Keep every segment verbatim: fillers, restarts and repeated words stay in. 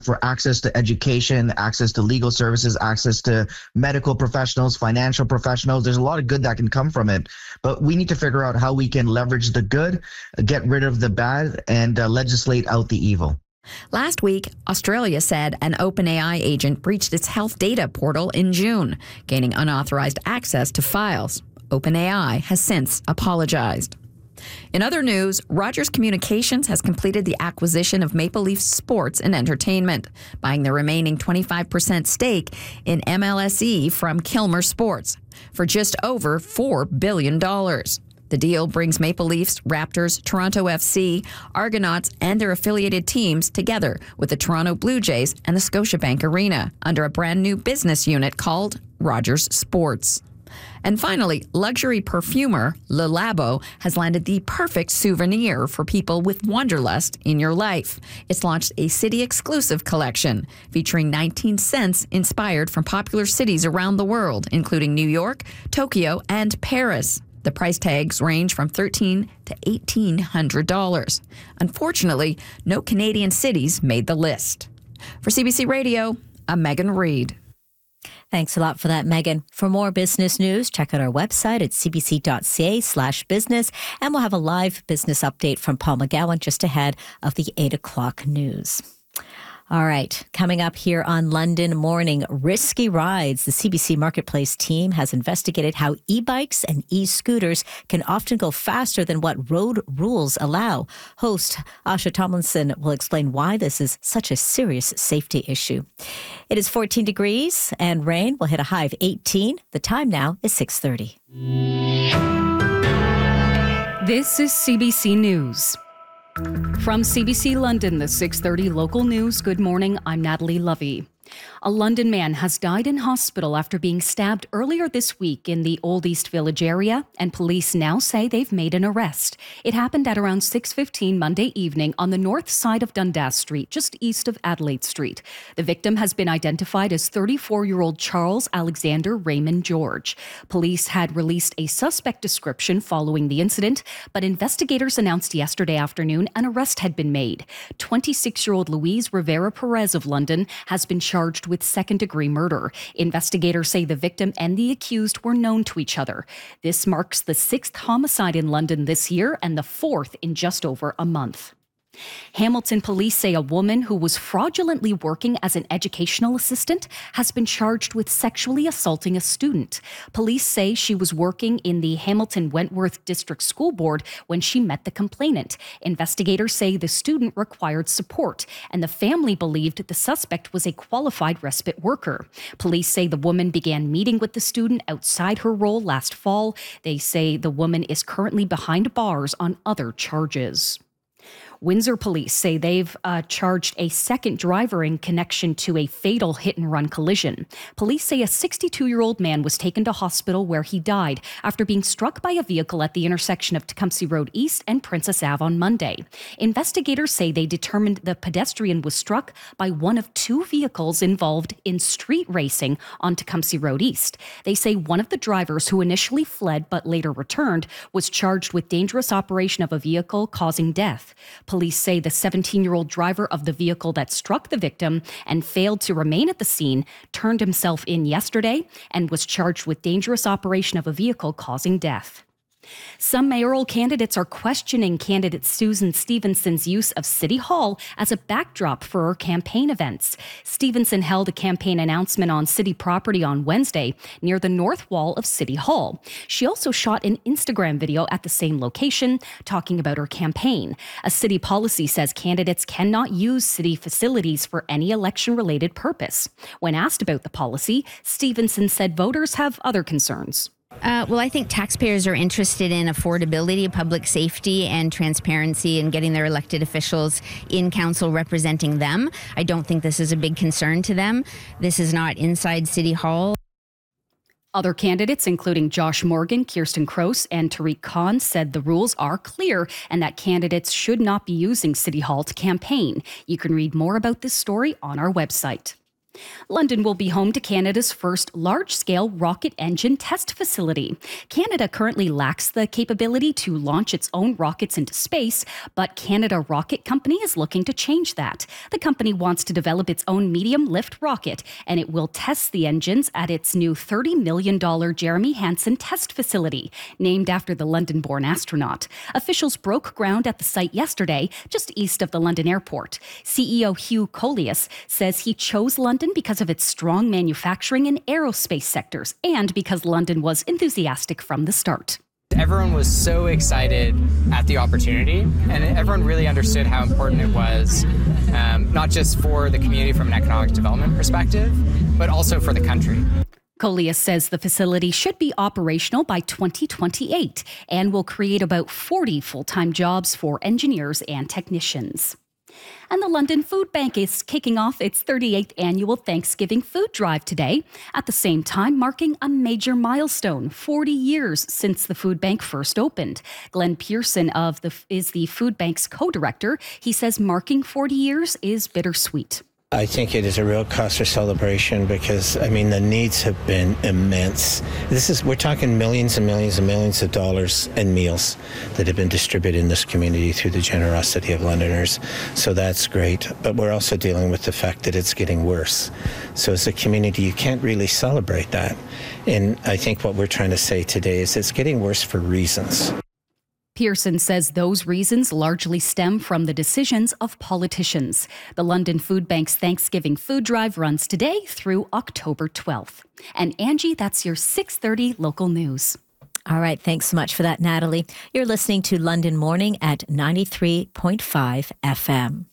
for access to education, access to legal services, access to medical professionals, financial professionals. There's a lot of good that can come from it, but we need to figure out how we can leverage the good, get rid of the bad, and uh, legislate out the evil. Last week, Australia said an OpenAI agent breached its health data portal in June, gaining unauthorized access to files. OpenAI has since apologized. In other news, Rogers Communications has completed the acquisition of Maple Leaf Sports and Entertainment, buying the remaining twenty-five percent stake in M L S E from Kilmer Sports for just over four billion dollars. The deal brings Maple Leafs, Raptors, Toronto F C, Argonauts, and their affiliated teams together with the Toronto Blue Jays and the Scotiabank Arena under a brand new business unit called Rogers Sports. And finally, luxury perfumer Le Labo has landed the perfect souvenir for people with wanderlust in your life. It's launched a city-exclusive collection featuring nineteen scents inspired from popular cities around the world, including New York, Tokyo, and Paris. The price tags range from thirteen hundred dollars to eighteen hundred dollars. Unfortunately, no Canadian cities made the list. For C B C Radio, I'm Megan Reid. Thanks a lot for that, Megan. For more business news, check out our website at cbc.ca slash business. And we'll have a live business update from Paul McGowan just ahead of the eight o'clock news. All right, coming up here on London Morning, risky rides. The C B C Marketplace team has investigated how e-bikes and e-scooters can often go faster than what road rules allow. Host Asha Tomlinson will explain why this is such a serious safety issue. It is fourteen degrees and rain will hit a high of eighteen. The time now is six thirty. This is C B C News. From C B C London, the six thirty local news. Good morning, I'm Natalie Lovey. A London man has died in hospital after being stabbed earlier this week in the Old East Village area, and police now say they've made an arrest. It happened at around six fifteen Monday evening on the north side of Dundas Street, just east of Adelaide Street. The victim has been identified as thirty-four-year-old Charles Alexander Raymond George. Police had released a suspect description following the incident, but investigators announced yesterday afternoon an arrest had been made. twenty-six-year-old Louise Rivera Perez of London has been charged with second-degree murder. Investigators say the victim and the accused were known to each other. This marks the sixth homicide in London this year and the fourth in just over a month. Hamilton police say a woman who was fraudulently working as an educational assistant has been charged with sexually assaulting a student. Police say she was working in the Hamilton Wentworth District School Board when she met the complainant. Investigators say the student required support, and the family believed the suspect was a qualified respite worker. Police say the woman began meeting with the student outside her role last fall. They say the woman is currently behind bars on other charges. Windsor police say they've uh, charged a second driver in connection to a fatal hit-and-run collision. Police say a sixty-two-year-old man was taken to hospital where he died after being struck by a vehicle at the intersection of Tecumseh Road East and Princess Ave on Monday. Investigators say they determined the pedestrian was struck by one of two vehicles involved in street racing on Tecumseh Road East. They say one of the drivers, who initially fled but later returned, was charged with dangerous operation of a vehicle causing death. Police say the seventeen-year-old driver of the vehicle that struck the victim and failed to remain at the scene turned himself in yesterday and was charged with dangerous operation of a vehicle causing death. Some mayoral candidates are questioning candidate Susan Stevenson's use of City Hall as a backdrop for her campaign events. Stevenson held a campaign announcement on city property on Wednesday near the north wall of City Hall. She also shot an Instagram video at the same location talking about her campaign. A city policy says candidates cannot use city facilities for any election-related purpose. When asked about the policy, Stevenson said voters have other concerns. Uh, well, I think taxpayers are interested in affordability, public safety, and transparency and getting their elected officials in council representing them. I don't think this is a big concern to them. This is not inside City Hall. Other candidates, including Josh Morgan, Kirsten Kroos, and Tariq Khan, said the rules are clear and that candidates should not be using City Hall to campaign. You can read more about this story on our website. London will be home to Canada's first large-scale rocket engine test facility. Canada currently lacks the capability to launch its own rockets into space, but Canada Rocket Company is looking to change that. The company wants to develop its own medium-lift rocket, and it will test the engines at its new thirty million dollars Jeremy Hansen test facility, named after the London-born astronaut. Officials broke ground at the site yesterday, just east of the London airport. C E O Hugh Colias says he chose London because of its strong manufacturing and aerospace sectors, and because London was enthusiastic from the start. Everyone was so excited at the opportunity, and everyone really understood how important it was, um, not just for the community from an economic development perspective, but also for the country. Colias says the facility should be operational by twenty twenty-eight and will create about forty full-time jobs for engineers and technicians. And the London Food Bank is kicking off its thirty-eighth annual Thanksgiving food drive today, at the same time marking a major milestone, forty years since the food bank first opened. Glenn Pearson of the is the food bank's co-director. He says marking forty years is bittersweet. I think it is a real cause for celebration because, I mean, the needs have been immense. This is, we're talking millions and millions and millions of dollars in meals that have been distributed in this community through the generosity of Londoners. So that's great. But we're also dealing with the fact that it's getting worse. So as a community, you can't really celebrate that. And I think what we're trying to say today is it's getting worse for reasons. Pearson says those reasons largely stem from the decisions of politicians. The London Food Bank's Thanksgiving food drive runs today through October twelfth. And Angie, that's your six thirty local news. All right. Thanks so much for that, Natalie. You're listening to London Morning at ninety-three point five F M.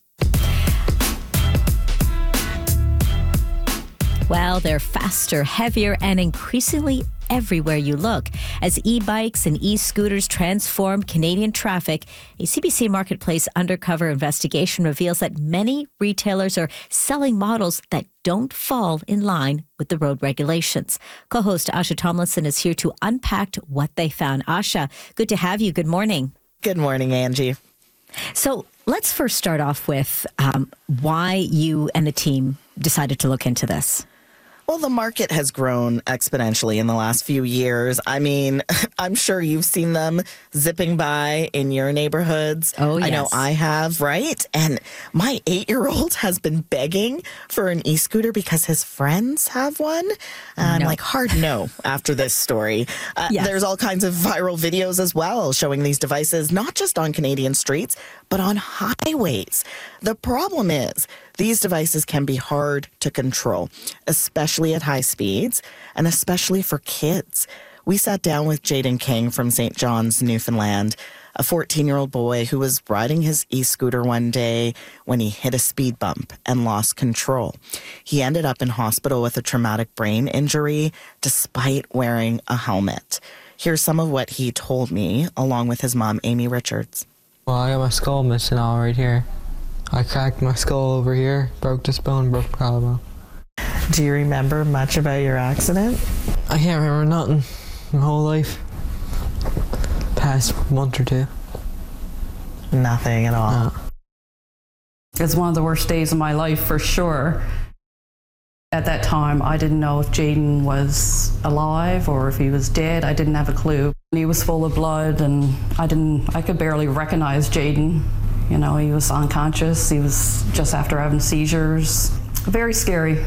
Well, they're faster, heavier, and increasingly everywhere you look. As e-bikes and e-scooters transform Canadian traffic, a C B C Marketplace undercover investigation reveals that many retailers are selling models that don't fall in line with the road regulations. Co-host Asha Tomlinson is here to unpack what they found. Asha, good to have you. Good morning. Good morning, Angie. So let's first start off with um, why you and the team decided to look into this. Well, the market has grown exponentially in the last few years. I mean, I'm sure you've seen them zipping by in your neighborhoods. Oh, yes. I know I have, right? And my eight-year-old has been begging for an e-scooter because his friends have one. And I'm no. like, hard no after this story. Uh, yes. There's all kinds of viral videos as well showing these devices, not just on Canadian streets, but on highways. The problem is, these devices can be hard to control, especially at high speeds, and especially for kids. We sat down with Jaden King from Saint John's, Newfoundland, a fourteen-year-old boy who was riding his e-scooter one day when he hit a speed bump and lost control. He ended up in hospital with a traumatic brain injury despite wearing a helmet. Here's some of what he told me, along with his mom, Amy Richards. Well, I got my skull missing all right here. I cracked my skull over here, broke this bone, broke the collarbone. Do you remember much about your accident? I can't remember nothing my whole life. Past month or two. Nothing at all. No. It's one of the worst days of my life for sure. At that time, I didn't know if Jaden was alive or if he was dead. I didn't have a clue. He was full of blood, and I didn't. I could barely recognize Jaden. You know, he was unconscious. He was just after having seizures. Very scary.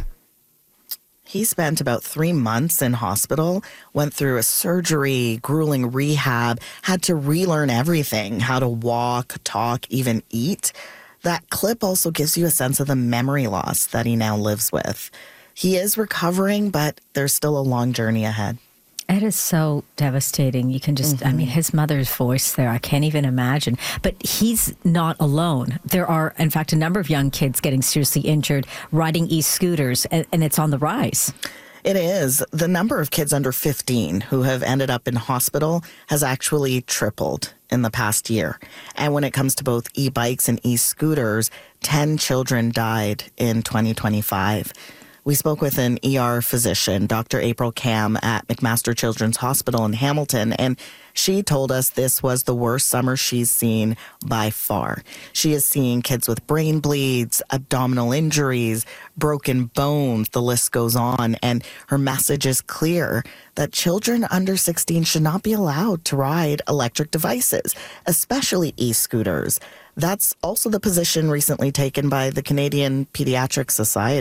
He spent about three months in hospital, went through a surgery, grueling rehab, had to relearn everything, how to walk, talk, even eat. That clip also gives you a sense of the memory loss that he now lives with. He is recovering, but there's still a long journey ahead. It is so devastating. You can just, mm-hmm. I mean, his mother's voice there, I can't even imagine. But he's not alone. There are, in fact, a number of young kids getting seriously injured riding e-scooters, and, and it's on the rise. It is. The number of kids under fifteen who have ended up in hospital has actually tripled in the past year. And when it comes to both e-bikes and e-scooters, ten children died in twenty twenty-five. We spoke with an E R physician, Doctor April Cam at McMaster Children's Hospital in Hamilton, and She told us this was the worst summer she's seen by far. She is seeing kids with brain bleeds, abdominal injuries, broken bones, the list goes on. And her message is clear that children under sixteen should not be allowed to ride electric devices, especially e-scooters. That's also the position recently taken by the Canadian Pediatric Society.